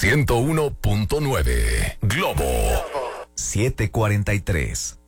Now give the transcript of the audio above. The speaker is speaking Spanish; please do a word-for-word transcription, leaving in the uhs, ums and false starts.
ciento uno punto nueve. Globo. siete cuarenta y tres.